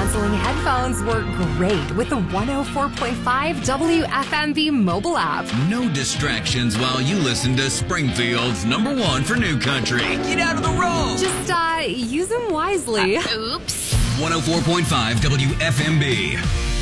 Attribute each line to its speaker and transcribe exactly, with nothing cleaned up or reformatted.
Speaker 1: canceling headphones work great with the one oh four point five W F M B mobile app.
Speaker 2: No distractions while you listen to Springfield's number one for new country. Get out of the road.
Speaker 1: Just, uh, use them wisely.
Speaker 3: Uh, oops.
Speaker 2: one oh four point five W F M B.